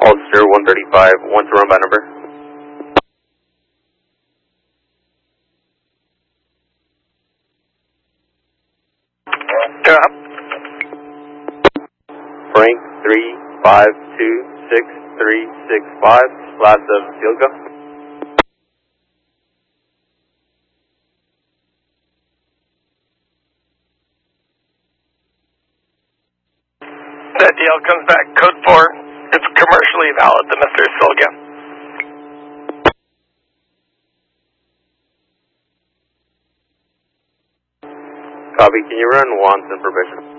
Holster 135, want to run by number? Drop. Frank 3526365, last of field go. That DL comes back, code 4. It's commercially valid to Mr. Silga. Copy, can you run once in provision?